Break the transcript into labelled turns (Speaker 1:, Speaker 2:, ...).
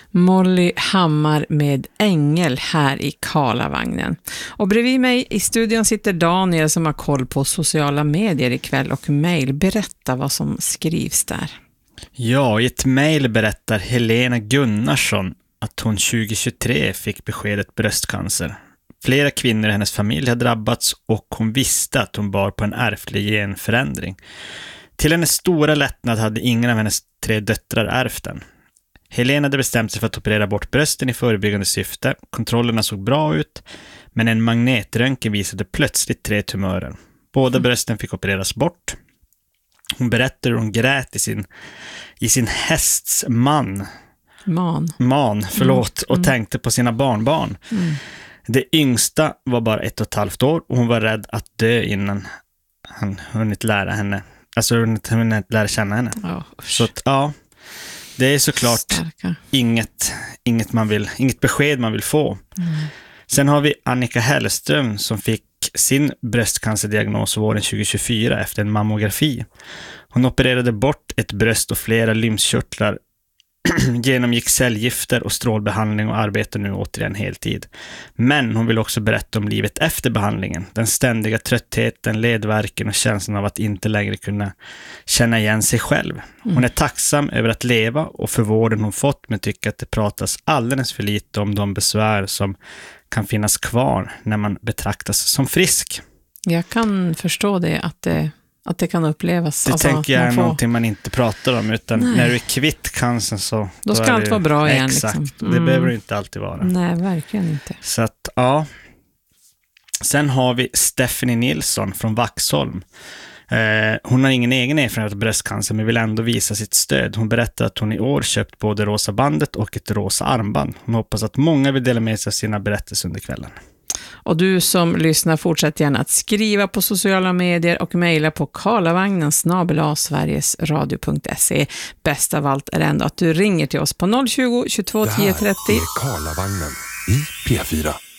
Speaker 1: Molly Hammar med Ängel här i Karlavagnen. Och bredvid mig i studion sitter Daniel som har koll på sociala medier ikväll och mejl. Berätta vad som skrivs där.
Speaker 2: Ja, i ett mejl berättar Helena Gunnarsson att hon 2023 fick beskedet bröstcancer. Flera kvinnor i hennes familj har drabbats och hon visste att hon bar på en ärftlig genförändring. Till hennes stora lättnad hade ingen av hennes 3 döttrar ärvt den. Helena hade bestämt sig för att operera bort brösten i förebyggande syfte. Kontrollerna såg bra ut, men en magnetröntgen visade plötsligt 3 tumörer. Båda brösten fick opereras bort. Hon berättade hur hon grät i sin hästs man, och tänkte på sina barnbarn. Det yngsta var bara 1,5 år och hon var rädd att dö innan han hunnit lära henne. Alltså hunnit lära känna henne. Så att, ja, det är såklart inget besked man vill få. Sen har vi Annika Hellström som fick sin bröstcancerdiagnos våren 2024 efter en mammografi. Hon opererade bort ett bröst och flera lymfkörtlar, genomgick cellgifter och strålbehandling och arbetar nu återigen heltid. Men hon vill också berätta om livet efter behandlingen. Den ständiga tröttheten, ledvärken och känslan av att inte längre kunna känna igen sig själv. Hon är tacksam över att leva och för vården hon fått, men tycker att det pratas alldeles för lite om de besvär som kan finnas kvar när man betraktas som frisk.
Speaker 1: Jag kan förstå det, att det kan upplevas.
Speaker 2: Det tänker jag är någonting man inte pratar om, utan när du är kvitt cancern så...
Speaker 1: Då ska allt vara bra igen.
Speaker 2: Exakt,
Speaker 1: liksom.
Speaker 2: Det behöver det inte alltid vara.
Speaker 1: Nej, verkligen inte.
Speaker 2: Så att, ja. Sen har vi Stephanie Nilsson från Vaxholm. Hon har ingen egen erfarenhet av bröstcancer, men vill ändå visa sitt stöd. Hon berättar att hon i år köpt både rosa bandet och ett rosa armband. Hon hoppas att många vill dela med sig av sina berättelser under kvällen.
Speaker 1: Och du som lyssnar, fortsätt gärna att skriva på sociala medier och mejla på karlavagnen@sverigesradio.se. Bäst av allt är ändå att du ringer till oss på 020 22 10 30.
Speaker 3: Det här är Karlavagnen i P4.